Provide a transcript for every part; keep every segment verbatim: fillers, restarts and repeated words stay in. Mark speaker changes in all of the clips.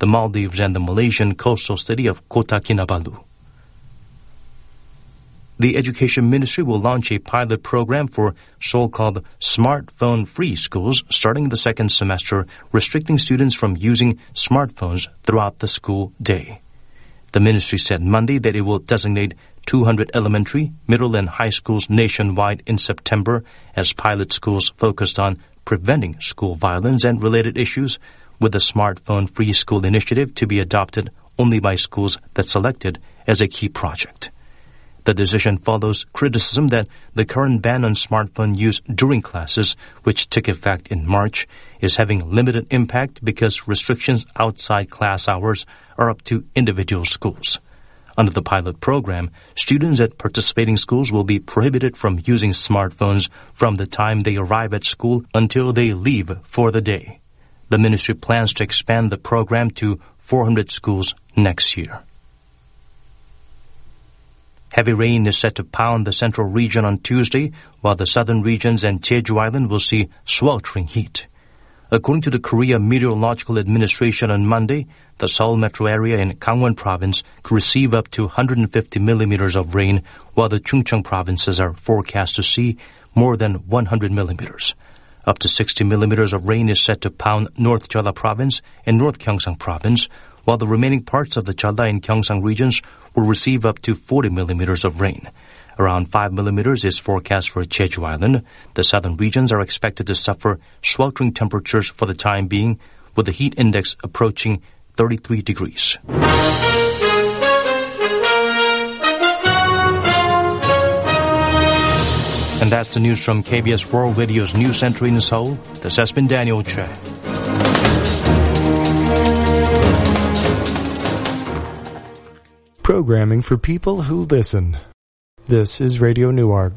Speaker 1: the Maldives and the Malaysian coastal city of Kota Kinabalu. The Education Ministry will launch a pilot program for so-called smartphone-free schools starting the second semester, restricting students from using smartphones throughout the school day. The ministry said Monday that it will designate two hundred elementary, middle, and high schools nationwide in September as pilot schools focused on preventing school violence and related issues, with the smartphone-free school initiative to be adopted only by schools that selected as a key project. The decision follows criticism that the current ban on smartphone use during classes, which took effect in March, is having limited impact because restrictions outside class hours are up to individual schools. Under the pilot program, students at participating schools will be prohibited from using smartphones from the time they arrive at school until they leave for the day. The ministry plans to expand the program to four hundred schools next year. Heavy rain is set to pound the central region on Tuesday, while the southern regions and Jeju Island will see sweltering heat. According to the Korea Meteorological Administration on Monday, the Seoul metro area in Gangwon province could receive up to one hundred fifty millimeters of rain, while the Chungcheong provinces are forecast to see more than one hundred millimeters. Up to sixty millimeters of rain is set to pound North Jeolla province and North Gyeongsang province, while the remaining parts of the Jeolla and Gyeongsang regions will receive up to forty millimeters of rain. Around five millimeters is forecast for Jeju Island. The southern regions are expected to suffer sweltering temperatures for the time being, with the heat index approaching thirty-three degrees. And that's the news from K B S World Radio's News Center in Seoul. This has been Daniel Che.
Speaker 2: Programming for people who listen. This is Radio Newark.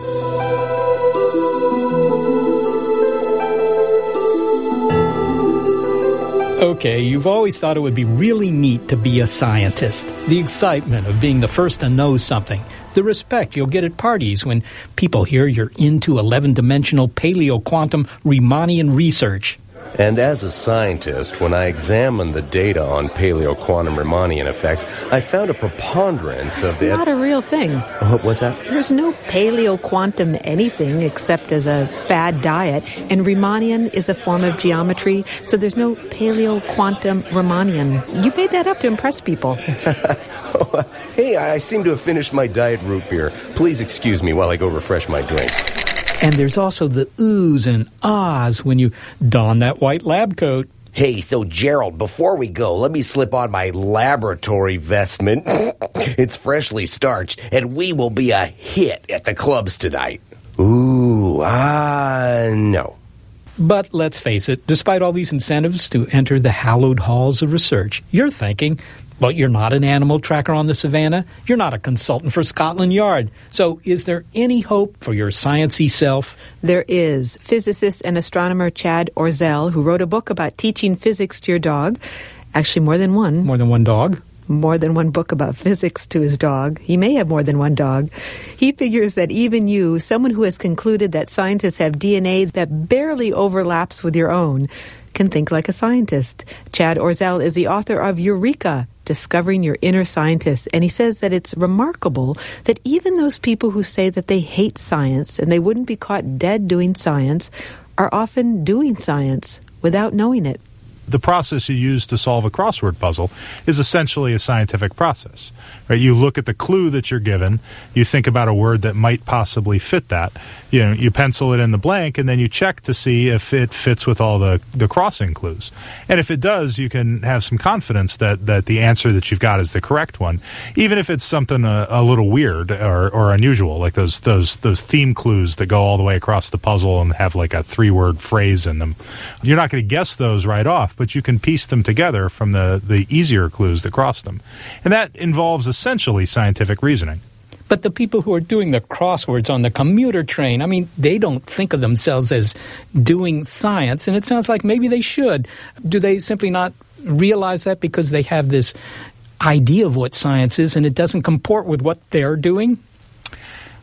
Speaker 3: Okay, you've always thought it would be really neat to be a scientist. The excitement of being the first to know something. The respect you'll get at parties when people hear you're into eleven-dimensional paleo-quantum Riemannian research.
Speaker 4: And as a scientist, when I examined the data on paleo-quantum Riemannian effects, I found a preponderance
Speaker 5: It's
Speaker 4: of the...
Speaker 5: It's not a real thing.
Speaker 4: What was that?
Speaker 5: There's no paleo-quantum anything except as a fad diet, and Riemannian is a form of geometry, so there's no paleo-quantum Riemannian. You made that up to impress people.
Speaker 4: oh, hey, I seem to have finished my diet root beer. Please excuse me while I go refresh my drink.
Speaker 3: And there's also the oohs and ahs when you don that white lab coat.
Speaker 6: Hey, so Gerald, before we go, let me slip on my laboratory vestment. It's freshly starched, and we will be a hit at the clubs tonight. Ooh, ah, uh, no.
Speaker 3: But let's face it, despite all these incentives to enter the hallowed halls of research, you're thinking, well, you're not an animal tracker on the savannah. You're not a consultant for Scotland Yard. So is there any hope for your science-y self?
Speaker 5: There is. Physicist and astronomer Chad Orzel, who wrote a book about teaching physics to your dog. Actually, more than one.
Speaker 3: More than one dog?
Speaker 5: More than one book about physics to his dog. He may have more than one dog. He figures that even you, someone who has concluded that scientists have D N A that barely overlaps with your own, can think like a scientist. Chad Orzel is the author of Eureka, Discovering Your Inner Scientist, and he says that it's remarkable that even those people who say that they hate science and they wouldn't be caught dead doing science are often doing science without knowing it.
Speaker 7: The process you use to solve a crossword puzzle is essentially a scientific process. Right? You look at the clue that you're given, you think about a word that might possibly fit that. You know, you pencil it in the blank, and then you check to see if it fits with all the, the crossing clues. And if it does, you can have some confidence that, that the answer that you've got is the correct one, even if it's something a, a little weird or, or unusual, like those those those theme clues that go all the way across the puzzle and have like a three-word phrase in them. You're not going to guess those right off, but you can piece them together from the, the easier clues that cross them. And that involves essentially scientific reasoning.
Speaker 3: But the people who are doing the crosswords on the commuter train, I mean, they don't think of themselves as doing science, and it sounds like maybe they should. Do they simply not realize that because they have this idea of what science is and it doesn't comport with what they're doing?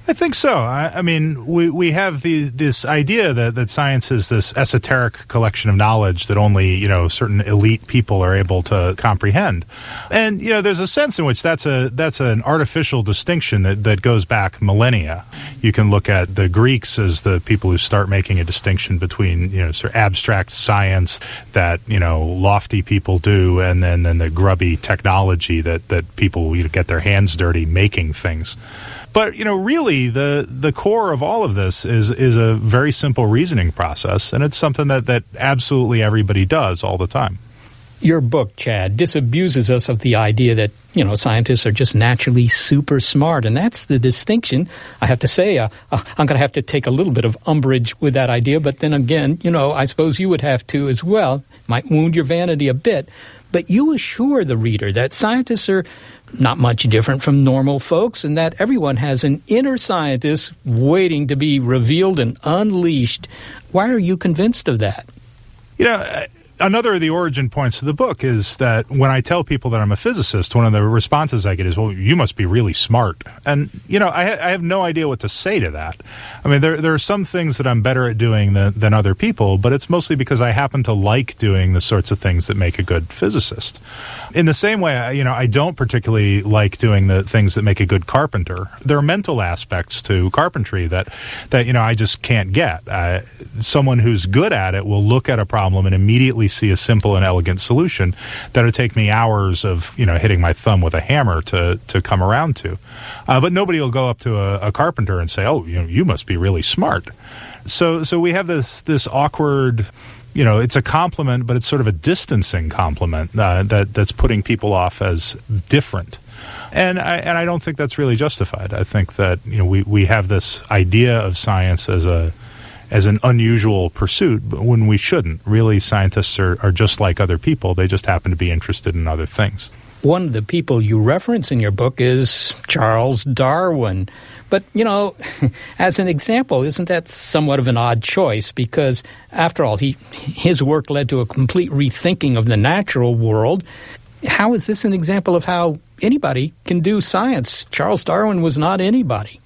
Speaker 7: I think so. I, I mean, we we have the this idea that, that science is this esoteric collection of knowledge that only, you know, certain elite people are able to comprehend. And, you know, there's a sense in which that's a that's an artificial distinction that, that goes back millennia. You can look at the Greeks as the people who start making a distinction between, you know, sort of abstract science that, you know, lofty people do, and then and the grubby technology that, that people, you know, get their hands dirty making things. But, you know, really, the the core of all of this is is a very simple reasoning process, and it's something that, that absolutely everybody does all the time.
Speaker 3: Your book, Chad, disabuses us of the idea that, you know, scientists are just naturally super smart, and that's the distinction. I have to say, uh, uh, I'm going to have to take a little bit of umbrage with that idea, but then again, you know, I suppose you would have to as well. Might wound your vanity a bit. But you assure the reader that scientists are not much different from normal folks, and that everyone has an inner scientist waiting to be revealed and unleashed. Why are you convinced of that?
Speaker 7: You know, another of the origin points of the book is that when I tell people that I'm a physicist, one of the responses I get is, well, you must be really smart. And, you know, I, ha- I have no idea what to say to that. I mean, there there are some things that I'm better at doing than, than other people, but it's mostly because I happen to like doing the sorts of things that make a good physicist. In the same way, you know, I don't particularly like doing the things that make a good carpenter. There are mental aspects to carpentry that, that you know, I just can't get. Uh, someone who's good at it will look at a problem and immediately see a simple and elegant solution that would take me hours of, you know, hitting my thumb with a hammer to to come around to. Uh, but nobody will go up to a, a carpenter and say, "Oh, you know, you must be really smart." So, so we have this this awkward, you know, it's a compliment, but it's sort of a distancing compliment uh, that that's putting people off as different. And I and I don't think that's really justified. I think that, you know, we we have this idea of science as a as an unusual pursuit, but when we shouldn't. Really, scientists are, are just like other people. They just happen to be interested in other things.
Speaker 3: One of the people you reference in your book is Charles Darwin. But, you know, as an example, isn't that somewhat of an odd choice? Because, after all, he his work led to a complete rethinking of the natural world. How is this an example of how anybody can do science? Charles Darwin was not anybody.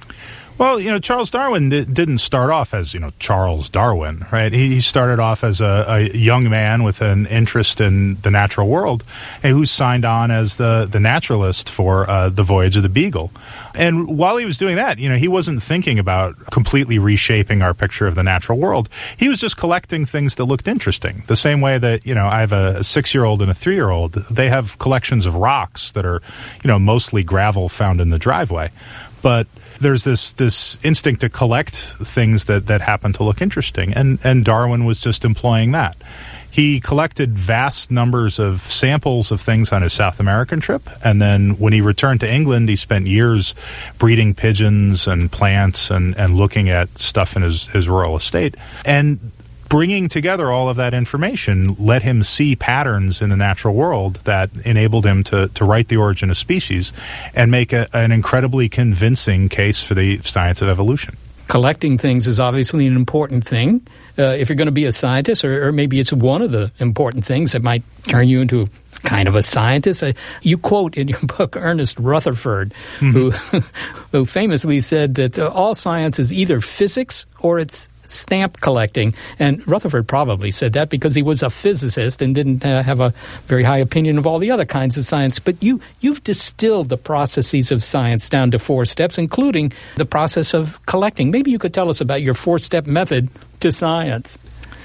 Speaker 7: Well, you know, Charles Darwin di- didn't start off as, you know, Charles Darwin, right? He, he started off as a, a young man with an interest in the natural world, and who signed on as the, the naturalist for uh, the Voyage of the Beagle. And while he was doing that, you know, he wasn't thinking about completely reshaping our picture of the natural world. He was just collecting things that looked interesting. The same way that, you know, I have a six-year-old and a three-year-old. They have collections of rocks that are, you know, mostly gravel found in the driveway. But there's this this instinct to collect things that, that happen to look interesting, and, and Darwin was just employing that. He collected vast numbers of samples of things on his South American trip, and then when he returned to England, he spent years breeding pigeons and plants and, and looking at stuff in his, his rural estate. And bringing together all of that information let him see patterns in the natural world that enabled him to, to write The Origin of Species and make a, an incredibly convincing case for the science of evolution.
Speaker 3: Collecting things is obviously an important thing. Uh, if you're going to be a scientist, or, or maybe it's one of the important things that might turn you into a kind of a scientist. Uh, you quote in your book Ernest Rutherford, mm-hmm. who, who famously said that uh, all science is either physics or it's stamp collecting. And Rutherford probably said that because he was a physicist and didn't uh, have a very high opinion of all the other kinds of science. But you, you've distilled the processes of science down to four steps, including the process of collecting. Maybe you could tell us about your four-step method to science.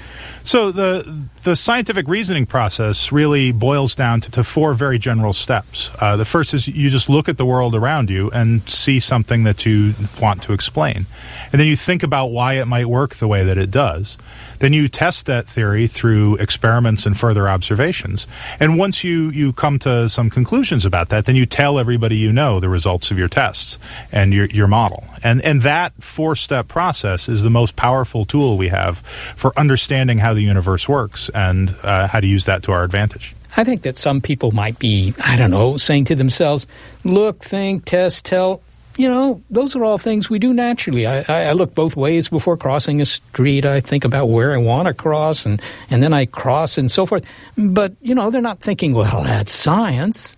Speaker 7: So the the scientific reasoning process really boils down to, to four very general steps. Uh, the first is you just look at the world around you and see something that you want to explain. And then you think about why it might work the way that it does. Then you test that theory through experiments and further observations. And once you, you come to some conclusions about that, then you tell everybody you know the results of your tests and your, your model. And, and that four-step process is the most powerful tool we have for understanding how the universe works and uh, how to use that to our advantage.
Speaker 3: I think that some people might be, I don't know, saying to themselves, look, think, test, tell. You know, those are all things we do naturally. I, I, I look both ways before crossing a street. I think about where I want to cross, and, and then I cross and so forth. But, you know, they're not thinking, well, that's science.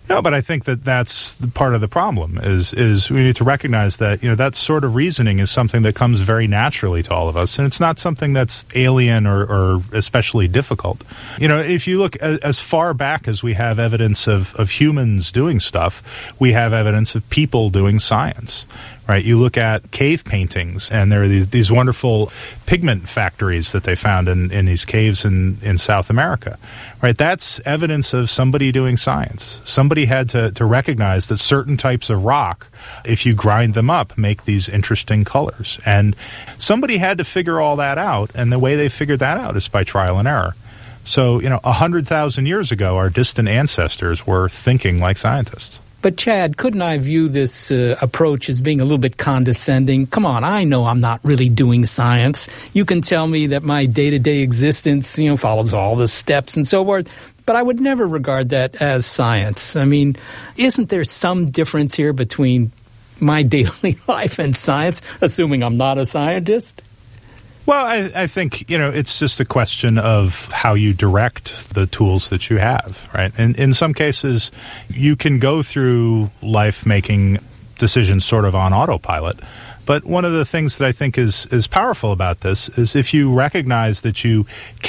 Speaker 7: No, but I think that that's part of the problem is is we need to recognize that, you know, that sort of reasoning is something that comes very naturally to all of us, and it's not something that's alien or, or especially difficult. You know, if you look as, as far back as we have evidence of, of humans doing stuff, we have evidence of people doing science. Right, you look at cave paintings, and there are these, these wonderful pigment factories that they found in, in these caves in, in South America. Right, that's evidence of somebody doing science. Somebody had to, to recognize that certain types of rock, if you grind them up, make these interesting colors. And somebody had to figure all that out, and the way they figured that out is by trial and error. So, you know, one hundred thousand years ago, our distant ancestors were thinking like scientists.
Speaker 3: But, Chad, couldn't I view this uh, approach as being a little bit condescending? Come on, I know I'm not really doing science. You can tell me that my day-to-day existence, you know, follows all the steps and so forth, but I would never regard that as science. I mean, isn't there some difference here between my daily life and science, assuming I'm not a scientist?
Speaker 7: Well, I, I think, you know, it's just a question of how you direct the tools that you have, right? And in some cases, you can go through life making decisions sort of on autopilot. But one of the things that I think is, is powerful about this is if you recognize that you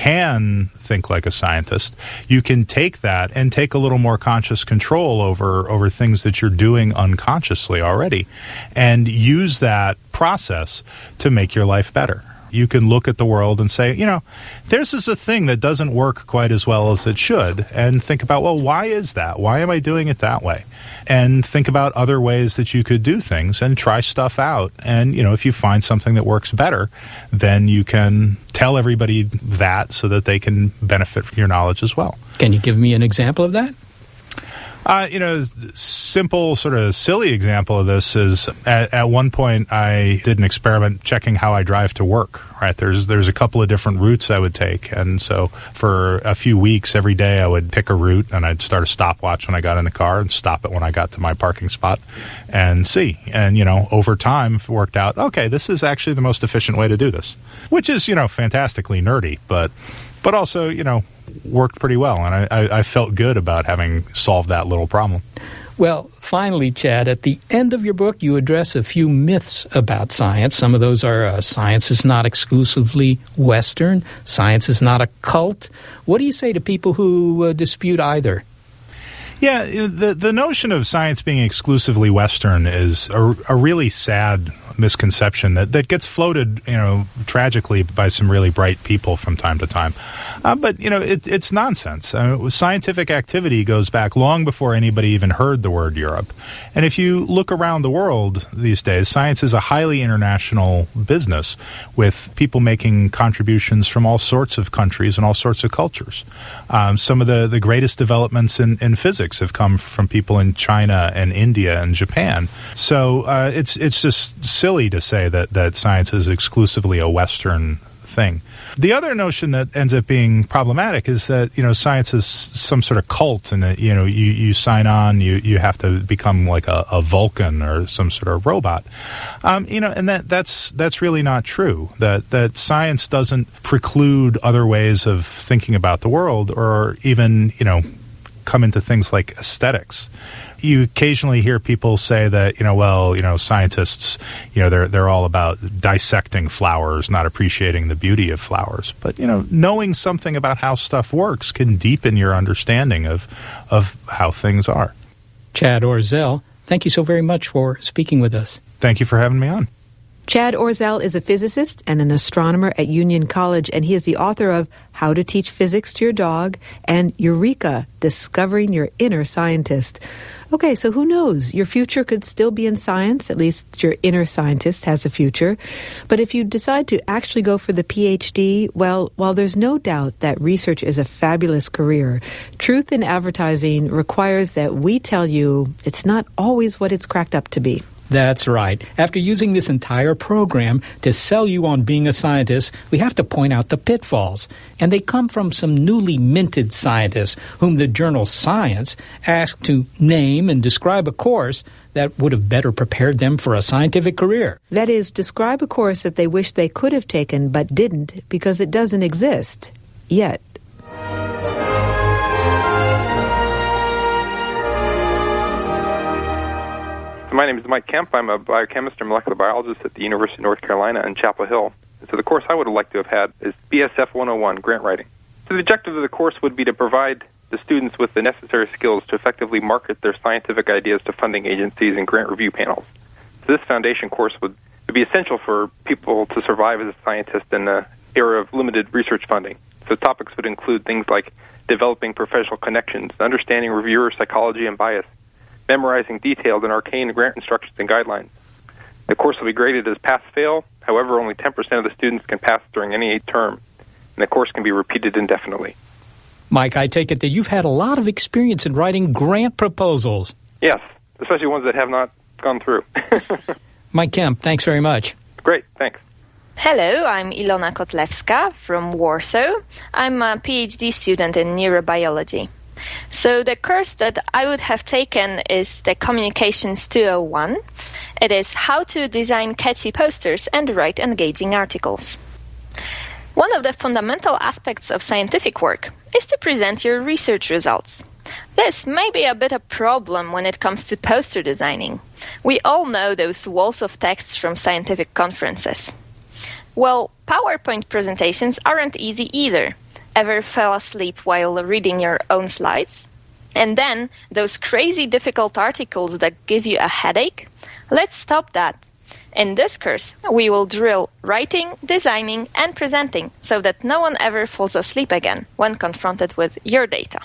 Speaker 7: can think like a scientist, you can take that and take a little more conscious control over, over things that you're doing unconsciously already and use that process to make your life better. You can look at the world and say, you know, this is a thing that doesn't work quite as well as it should, and think about, well, why is that? Why am I doing it that way? And think about other ways that you could do things and try stuff out. And, you know, if you find something that works better, then you can tell everybody that so that they can benefit from your knowledge as well.
Speaker 3: Can you give me an example of that?
Speaker 7: Uh, you know, simple, sort of silly example of this is at, at one point I did an experiment checking how I drive to work. Right, there's there's a couple of different routes I would take, and so for a few weeks every day I would pick a route and I'd start a stopwatch when I got in the car and stop it when I got to my parking spot and see. And you know, over time it worked out. Okay, this is actually the most efficient way to do this, which is you know fantastically nerdy, but but also you know. worked pretty well, and I, I, I felt good about having solved that little problem.
Speaker 3: Well, finally, Chad, at the end of your book, you address a few myths about science. Some of those are uh, science is not exclusively Western, science is not a cult. What do you say to people who uh, dispute either?
Speaker 7: Yeah, the the notion of science being exclusively Western is a, a really sad misconception that, that gets floated, you know, tragically by some really bright people from time to time. Uh, but, you know, it, it's nonsense. Uh, scientific activity goes back long before anybody even heard the word Europe. And if you look around the world these days, science is a highly international business with people making contributions from all sorts of countries and all sorts of cultures. Um, some of the, the greatest developments in, in physics have come from people in China and India and Japan. So uh, it's it's just silly to say that, that science is exclusively a Western thing. The other notion that ends up being problematic is that, you know, science is some sort of cult, and that, you know, you, you sign on, you, you have to become like a, a Vulcan or some sort of robot. Um, you know, and that, that's that's really not true. That that science doesn't preclude other ways of thinking about the world, or even, you know, come into things like aesthetics. You occasionally hear people say that, you know, well, you know, scientists, you know, they're they're all about dissecting flowers, not appreciating the beauty of flowers. But, you know, knowing something about how stuff works can deepen your understanding of of how things are.
Speaker 3: Chad Orzel, thank you so very much for speaking with us.
Speaker 7: Thank you for having me on.
Speaker 5: Chad Orzel is a physicist and an astronomer at Union College, and he is the author of How to Teach Physics to Your Dog and Eureka, Discovering Your Inner Scientist. Okay, so who knows? Your future could still be in science. At least your inner scientist has a future. But if you decide to actually go for the P H D, well, while there's no doubt that research is a fabulous career, truth in advertising requires that we tell you it's not always what it's cracked up to be.
Speaker 3: That's right. After using this entire program to sell you on being a scientist, we have to point out the pitfalls. And they come from some newly minted scientists whom the journal Science asked to name and describe a course that would have better prepared them for a scientific career.
Speaker 5: That is, describe a course that they wish they could have taken but didn't because it doesn't exist yet.
Speaker 8: my name is Mike Kemp. I'm a biochemist and molecular biologist at the University of North Carolina in Chapel Hill. So the course I would have liked to have had is B S F one oh one, grant writing. So the objective of the course would be to provide the students with the necessary skills to effectively market their scientific ideas to funding agencies and grant review panels. So this foundation course would, would be essential for people to survive as a scientist in an era of limited research funding. So topics would include things like developing professional connections, understanding reviewer psychology and bias, memorizing detailed and arcane grant instructions and guidelines. The course will be graded as pass-fail. However, only ten percent of the students can pass during any term, and the course can be repeated indefinitely.
Speaker 3: Mike, I take it that you've had a lot of experience in writing grant proposals.
Speaker 8: Yes, especially ones that have not gone through.
Speaker 3: Mike Kemp, thanks very much.
Speaker 8: Great, thanks.
Speaker 9: Hello, I'm Ilona Kotlewska from Warsaw. I'm a PhD student in neurobiology. So the course that I would have taken is the Communications two oh one. It is how to design catchy posters and write engaging articles. One of the fundamental aspects of scientific work is to present your research results. This may be a bit a problem when it comes to poster designing. We all know those walls of text from scientific conferences. Well, PowerPoint presentations aren't easy either. Ever fell asleep while reading your own slides? And then, those crazy difficult articles that give you a headache? Let's stop that. In this course, we will drill writing, designing, and presenting so that no one ever falls asleep again when confronted with your data.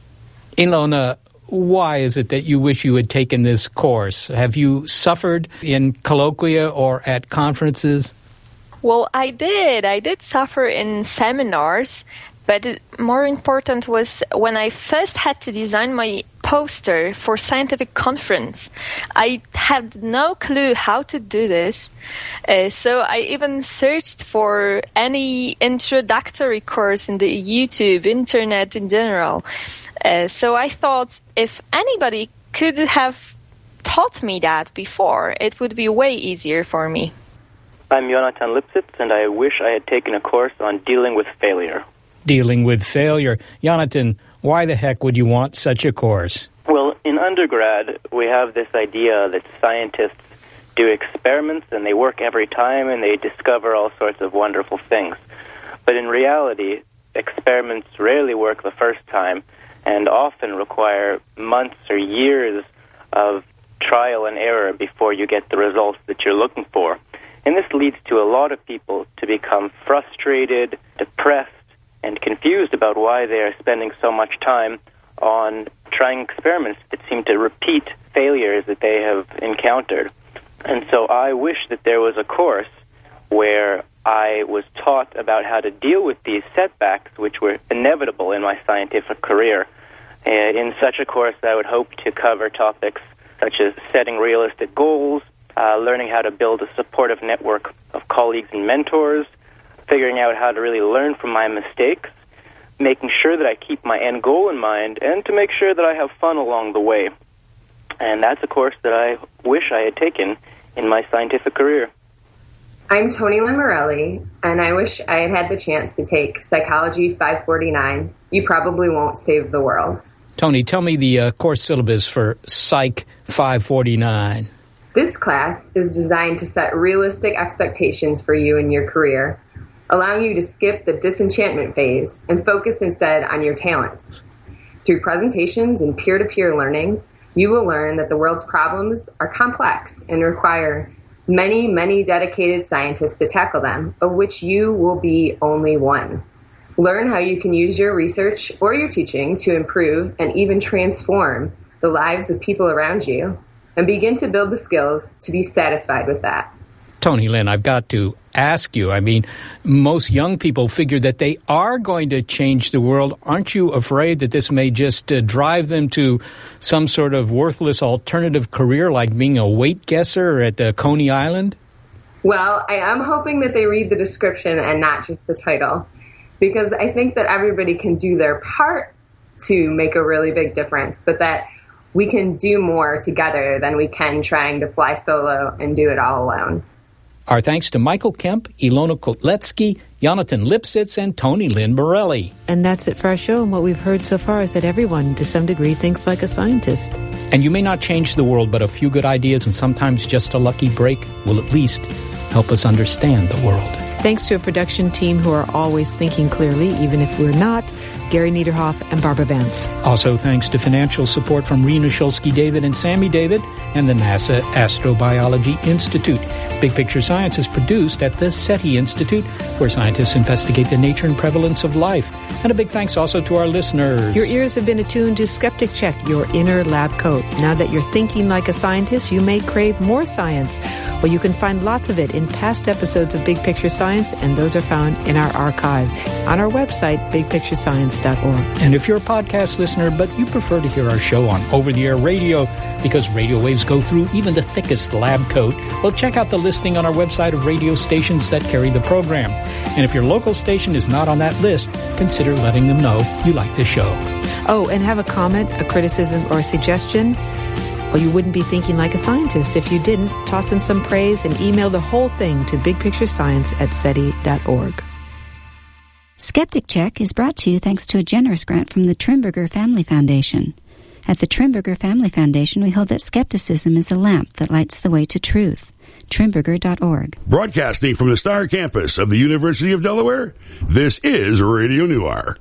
Speaker 3: Ilona, why is it that you wish you had taken this course? Have you suffered in colloquia or at conferences?
Speaker 9: Well, I did. I did suffer in seminars, but more important was when I first had to design my poster for scientific conference. I had no clue how to do this, uh, so I even searched for any introductory course in the YouTube, internet in general. Uh, so I thought if anybody could have taught me that before, it would be way easier for me.
Speaker 10: I'm Jonathan Lipsitz, and I wish I had taken a course on dealing with failure.
Speaker 3: Dealing with failure. Jonathan, why the heck would you want such a course?
Speaker 10: Well, in undergrad, we have this idea that scientists do experiments and they work every time and they discover all sorts of wonderful things. But in reality, experiments rarely work the first time and often require months or years of trial and error before you get the results that you're looking for. And this leads to a lot of people to become frustrated, depressed, and confused about why they are spending so much time on trying experiments that seem to repeat failures that they have encountered. And so I wish that there was a course where I was taught about how to deal with these setbacks, which were inevitable in my scientific career. Uh, in such a course, I would hope to cover topics such as setting realistic goals, uh, learning how to build a supportive network of colleagues and mentors, figuring out how to really learn from my mistakes, making sure that I keep my end goal in mind, and to make sure that I have fun along the way. And that's a course that I wish I had taken in my scientific career.
Speaker 11: I'm Tony Lamorelli, and I wish I had had the chance to take Psychology five forty-nine. You probably won't save the world.
Speaker 3: Tony, tell me the uh, course syllabus for Psych five forty-nine.
Speaker 11: This class is designed to set realistic expectations for you in your career, allowing you to skip the disenchantment phase and focus instead on your talents. Through presentations and peer-to-peer learning, you will learn that the world's problems are complex and require many, many dedicated scientists to tackle them, of which you will be only one. Learn how you can use your research or your teaching to improve and even transform the lives of people around you, and begin to build the skills to be satisfied with that.
Speaker 3: Tony Lynn, I've got to ask you, I mean, most young people figure that they are going to change the world. Aren't you afraid that this may just uh, drive them to some sort of worthless alternative career like being a weight guesser at uh, Coney Island?
Speaker 11: Well, I am hoping that they read the description and not just the title, because I think that everybody can do their part to make a really big difference, but that we can do more together than we can trying to fly solo and do it all alone.
Speaker 3: Our thanks to Michael Kemp, Ilona Kotletsky, Jonathan Lipsitz, and Tony Lynn Morelli.
Speaker 5: And that's it for our show. And what we've heard so far is that everyone, to some degree, thinks like a scientist.
Speaker 3: And you may not change the world, but a few good ideas and sometimes just a lucky break will at least help us understand the world.
Speaker 5: Thanks to a production team who are always thinking clearly, even if we're not, Gary Niederhoff and Barbara Vance.
Speaker 3: Also thanks to financial support from Rena Shulsky-David and Sammy David and the NASA Astrobiology Institute. Big Picture Science is produced at the SETI Institute, where scientists investigate the nature and prevalence of life. And a big thanks also to our listeners.
Speaker 5: Your ears have been attuned to Skeptic Check, your inner lab coat. Now that you're thinking like a scientist, you may crave more science. Well, you can find lots of it in past episodes of Big Picture Science, and those are found in our archive on our website, big picture science dot org.
Speaker 3: And if you're a podcast listener, but you prefer to hear our show on over-the-air radio because radio waves go through even the thickest lab coat, well, check out the listing on our website of radio stations that carry the program. And if your local station is not on that list, consider letting them know you like the show.
Speaker 5: Oh, and have a comment, a criticism, or a suggestion? Well, you wouldn't be thinking like a scientist if you didn't. Toss in some praise and email the whole thing to bigpicturescience at seti dot org.
Speaker 12: Skeptic Check is brought to you thanks to a generous grant from the Trimberger Family Foundation. At the Trimberger Family Foundation, we hold that skepticism is a lamp that lights the way to truth. Trimberger dot org.
Speaker 13: Broadcasting from the Star Campus of the University of Delaware, this is Radio Noir.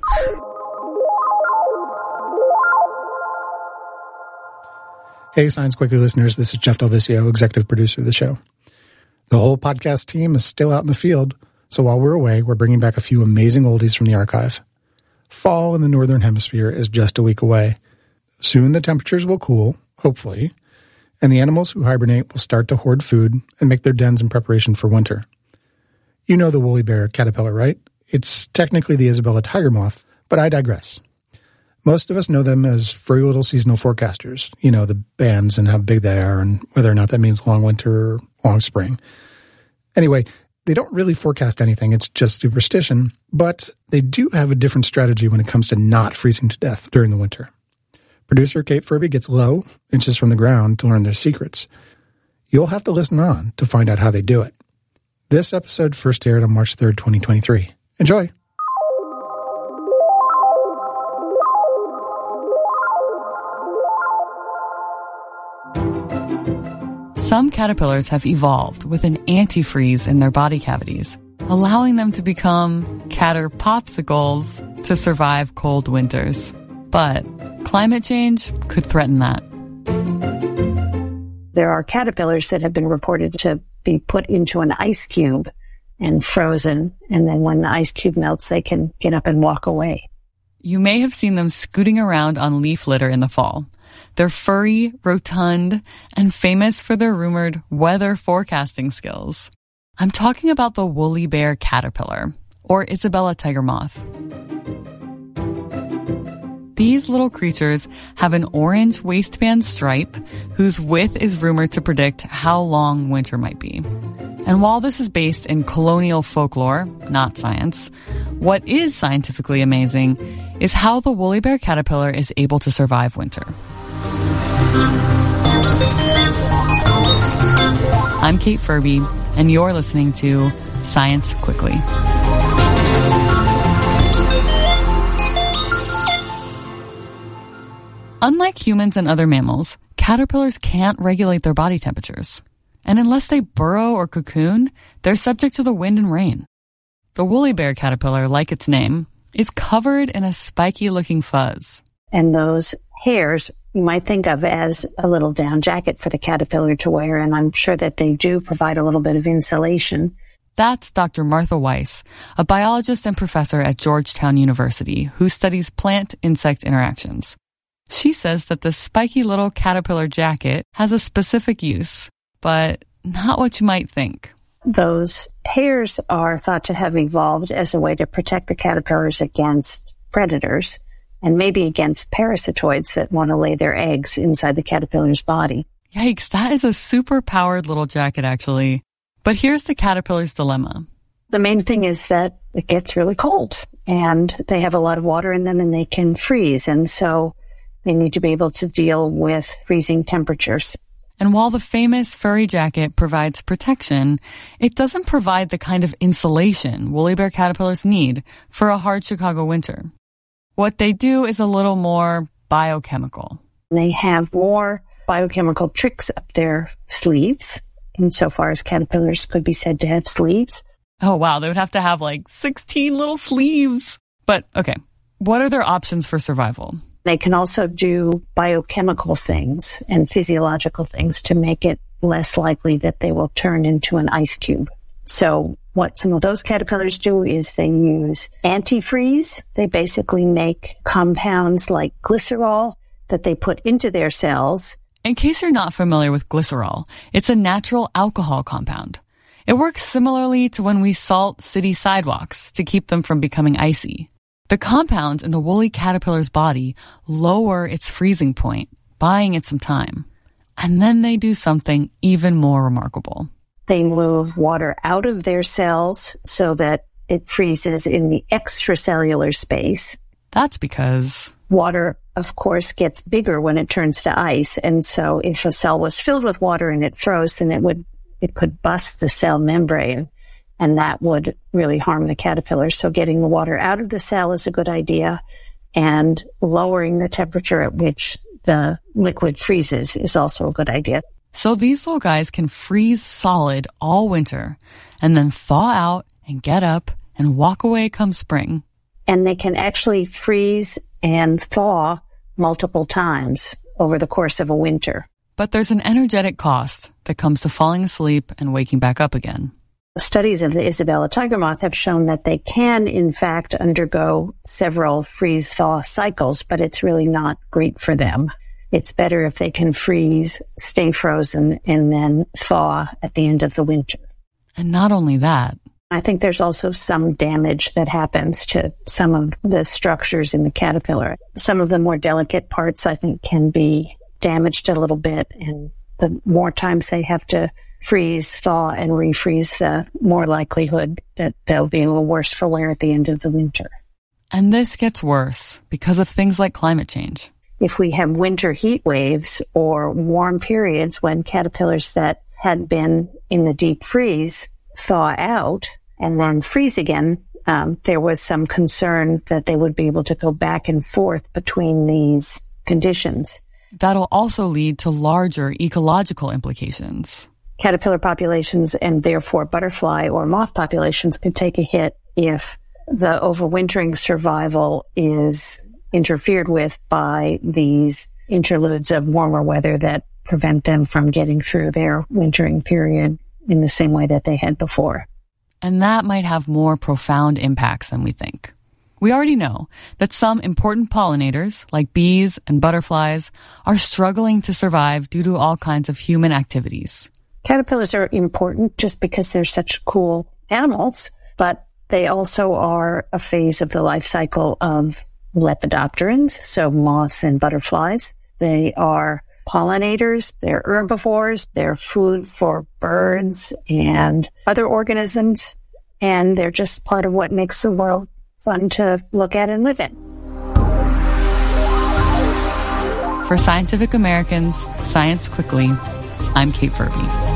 Speaker 14: Hey, Science Quickie listeners, this is Jeff Del Vicio, executive producer of the show. The whole podcast team is still out in the field, so while we're away, we're bringing back a few amazing oldies from the archive. Fall in the Northern Hemisphere is just a week away. Soon the temperatures will cool, hopefully, and the animals who hibernate will start to hoard food and make their dens in preparation for winter. You know the woolly bear caterpillar, right? It's technically the Isabella tiger moth, but I digress. Most of us know them as furry little seasonal forecasters. You know, the bands and how big they are and whether or not that means long winter or long spring. Anyway, they don't really forecast anything. It's just superstition. But they do have a different strategy when it comes to not freezing to death during the winter. Producer Kate Furby gets low, inches from the ground, to learn their secrets. You'll have to listen on to find out how they do it. This episode first aired on March third, twenty twenty-three. Enjoy!
Speaker 15: Some caterpillars have evolved with an antifreeze in their body cavities, allowing them to become catter popsicles to survive cold winters. But climate change could threaten that.
Speaker 16: There are caterpillars that have been reported to be put into an ice cube and frozen, and then when the ice cube melts, they can get up and walk away.
Speaker 15: You may have seen them scooting around on leaf litter in the fall. They're furry, rotund, and famous for their rumored weather forecasting skills. I'm talking about the woolly bear caterpillar, or Isabella tiger moth. These little creatures have an orange waistband stripe whose width is rumored to predict how long winter might be. And while this is based in colonial folklore, not science, what is scientifically amazing is how the woolly bear caterpillar is able to survive winter. I'm Kate Furby, and you're listening to Science Quickly. Unlike humans and other mammals, caterpillars can't regulate their body temperatures. And unless they burrow or cocoon, they're subject to the wind and rain. The woolly bear caterpillar, like its name, is covered in a spiky-looking fuzz.
Speaker 16: And those hairs you might think of as a little down jacket for the caterpillar to wear, and I'm sure that they do provide a little bit of insulation.
Speaker 15: That's Doctor Martha Weiss, a biologist and professor at Georgetown University who studies plant-insect interactions. She says that the spiky little caterpillar jacket has a specific use, but not what you might think.
Speaker 16: Those hairs are thought to have evolved as a way to protect the caterpillars against predators, and maybe against parasitoids that want to lay their eggs inside the caterpillar's body.
Speaker 15: Yikes, that is a super-powered little jacket, actually. But here's the caterpillar's dilemma.
Speaker 16: The main thing is that it gets really cold, and they have a lot of water in them, and they can freeze, and so they need to be able to deal with freezing temperatures.
Speaker 15: And while the famous furry jacket provides protection, it doesn't provide the kind of insulation woolly bear caterpillars need for a hard Chicago winter. What they do is a little more biochemical.
Speaker 16: They have more biochemical tricks up their sleeves, insofar as caterpillars could be said to have sleeves.
Speaker 15: Oh, wow. They would have to have like sixteen little sleeves. But, okay, what are their options for survival?
Speaker 16: They can also do biochemical things and physiological things to make it less likely that they will turn into an ice cube. So what some of those caterpillars do is they use antifreeze. They basically make compounds like glycerol that they put into their cells.
Speaker 15: In case you're not familiar with glycerol, it's a natural alcohol compound. It works similarly to when we salt city sidewalks to keep them from becoming icy. The compounds in the woolly caterpillar's body lower its freezing point, buying it some time. And then they do something even more remarkable.
Speaker 16: They move water out of their cells so that it freezes in the extracellular space.
Speaker 15: That's because
Speaker 16: water, of course, gets bigger when it turns to ice. And so if a cell was filled with water and it froze, then it would it could bust the cell membrane, and that would really harm the caterpillar. So getting the water out of the cell is a good idea, and lowering the temperature at which the liquid freezes is also a good idea.
Speaker 15: So these little guys can freeze solid all winter and then thaw out and get up and walk away come spring.
Speaker 16: And they can actually freeze and thaw multiple times over the course of a winter.
Speaker 15: But there's an energetic cost that comes to falling asleep and waking back up again.
Speaker 16: Studies of the Isabella tiger moth have shown that they can, in fact, undergo several freeze-thaw cycles, but it's really not great for them. It's better if they can freeze, stay frozen, and then thaw at the end of the winter.
Speaker 15: And not only that,
Speaker 16: I think there's also some damage that happens to some of the structures in the caterpillar. Some of the more delicate parts, I think, can be damaged a little bit, and the more times they have to freeze, thaw, and refreeze, the more likelihood that they'll be a little worse for wear at the end of the winter.
Speaker 15: And this gets worse because of things like climate change.
Speaker 16: If we have winter heat waves or warm periods when caterpillars that had been in the deep freeze thaw out and then freeze again, um, there was some concern that they would be able to go back and forth between these conditions.
Speaker 15: That'll also lead to larger ecological implications.
Speaker 16: Caterpillar populations and therefore butterfly or moth populations could take a hit if the overwintering survival is interfered with by these interludes of warmer weather that prevent them from getting through their wintering period in the same way that they had before.
Speaker 15: And that might have more profound impacts than we think. We already know that some important pollinators, like bees and butterflies, are struggling to survive due to all kinds of human activities.
Speaker 16: Caterpillars are important just because they're such cool animals, but they also are a phase of the life cycle of lepidopterans, so moths and butterflies. They are pollinators, they're herbivores, they're food for birds and other organisms, and they're just part of what makes the world fun to look at and live in.
Speaker 15: For Scientific American's Science Quickly, I'm Kate Furby.